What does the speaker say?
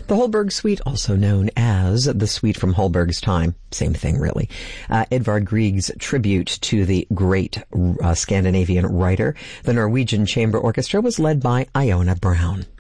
The Holberg Suite, also known as the Suite from Holberg's Time, same thing really. Edvard Grieg's tribute to the great Scandinavian writer. The Norwegian Chamber Orchestra was led by Iona Brown.